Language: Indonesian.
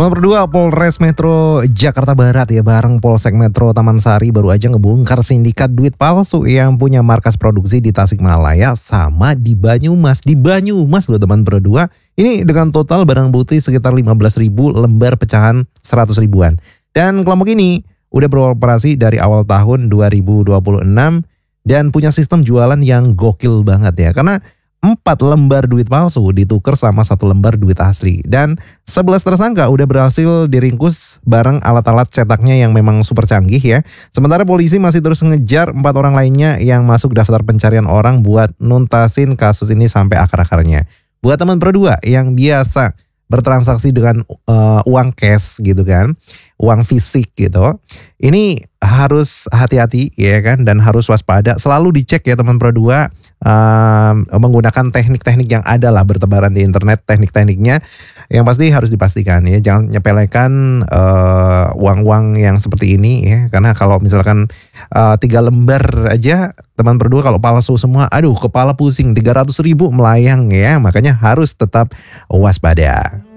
Teman berdua, Polres Metro Jakarta Barat ya bareng Polsek Metro Taman Sari baru aja ngebongkar sindikat duit palsu yang punya markas produksi di Tasikmalaya sama di Banyumas. Di Banyumas loh teman berdua. Ini dengan total barang bukti sekitar 15.000 lembar pecahan 100 ribuan. Dan kelompok ini udah beroperasi dari awal tahun 2026 dan punya sistem jualan yang gokil banget ya. Karena 4 lembar duit palsu ditukar sama 1 lembar duit asli. Dan 11 tersangka udah berhasil diringkus bareng alat-alat cetaknya yang memang super canggih ya. Sementara polisi masih terus ngejar 4 orang lainnya yang masuk daftar pencarian orang buat nuntasin kasus ini sampai akar-akarnya. Buat teman berdua yang biasa bertransaksi dengan uang cash gitu kan, uang fisik gitu. Ini harus hati-hati ya kan dan harus waspada. Selalu dicek ya teman berdua, menggunakan teknik-teknik yang ada lah bertebaran di internet, teknik-tekniknya yang pasti harus dipastikan ya. Jangan nyepelekan uang-uang yang seperti ini ya. Karena kalau misalkan 3 lembar aja teman berdua kalau palsu semua, aduh kepala pusing, 300.000 melayang ya. Makanya harus tetap waspada.